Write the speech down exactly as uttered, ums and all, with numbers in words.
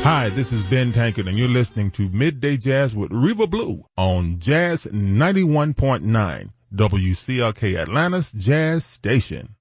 Hi, this is Ben Tankard, and you're listening to Midday Jazz with Reva Blue on Jazz ninety-one point nine, W C L K Atlanta's Jazz Station.